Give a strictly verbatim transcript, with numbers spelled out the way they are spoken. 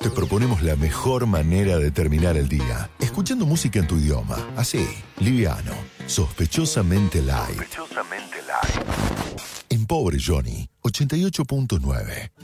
Te proponemos la mejor manera de terminar el día, escuchando música en tu idioma, así, liviano, sospechosamente light. Sospechosamente light. En Pobre Johnny, ochenta y ocho punto nueve.